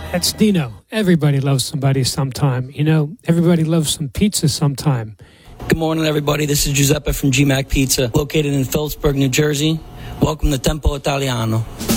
That's Dino. Everybody loves somebody sometime. You know, everybody loves some pizza sometime. Good morning, everybody. This is Giuseppe from GMAC Pizza, located in Phillipsburg, New Jersey. Welcome to Tempo Italiano.